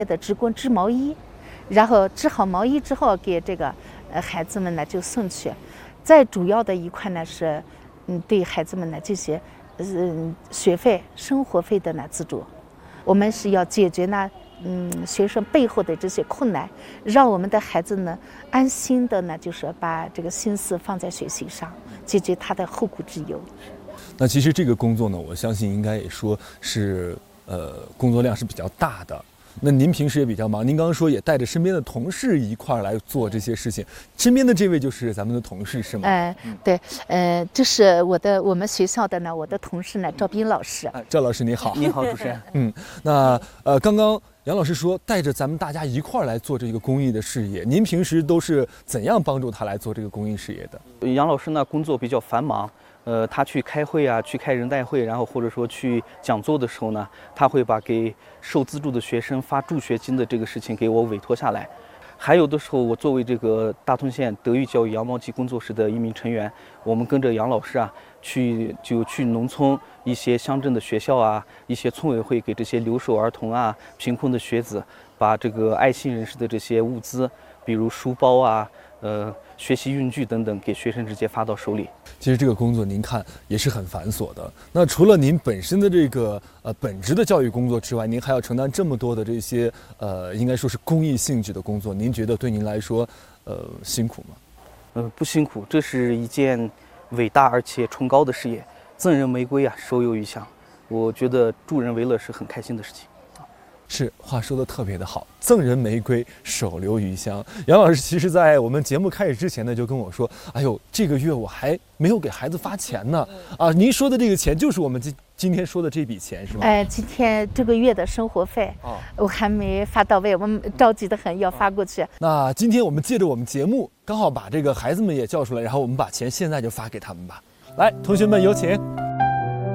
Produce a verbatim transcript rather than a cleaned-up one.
的织工织毛衣，然后织好毛衣之后给这个呃孩子们呢就送去。再主要的一块呢是，嗯，对孩子们的这些嗯学费、生活费的呢资助。我们是要解决呢嗯学生背后的这些困难，让我们的孩子呢安心的呢就是把这个心思放在学习上，解决他的后顾之忧。 那其实这个工作呢，我相信应该也说是呃工作量是比较大的。那您平时也比较忙，您刚刚说也带着身边的同事一块儿来做这些事情，身边的这位就是咱们的同事是吗？ 哎、呃，对，呃，这是我的我们学校的呢，我的同事呢，赵斌老师。 啊、赵老师你好。 你好，主持人。 嗯，那呃，刚刚杨老师说带着咱们大家一块儿来做这个公益的事业，您平时都是怎样帮助他来做这个公益事业的？ 杨老师呢，工作比较繁忙。呃，他去开会啊，去开人代会，然后或者说去讲座的时候呢，他会把给受资助的学生发助学金的这个事情给我委托下来。还有的时候，我作为这个大同县德育教育羊毛季工作室的一名成员，我们跟着杨老师啊，去就去农村一些乡镇的学校啊，一些村委会给这些留守儿童啊、贫困的学子，把这个爱心人士的这些物资，比如书包啊。呃，学习用具等等，给学生直接发到手里。 其实这个工作您看也是很繁琐的。那除了您本身的这个呃本职的教育工作之外，您还要承担这么多的这些呃，应该说是公益性质的工作。您觉得对您来说，呃，辛苦吗？ 呃，不辛苦，这是一件伟大而且崇高的事业。赠人玫瑰啊，手有余香。我觉得助人为乐是很开心的事情。 是，话说的特别的好，赠人玫瑰，手留余香。杨老师其实在我们节目开始之前呢，就跟我说，哎呦，这个月我还没有给孩子发钱呢。啊，您说的这个钱就是我们今今天说的这笔钱是吗？ 哎，今天这个月的生活费，哦，我还没发到位，我们着急的很，要发过去。 那今天我们借着我们节目，刚好把这个孩子们也叫出来，然后我们把钱现在就发给他们吧。来，同学们有请。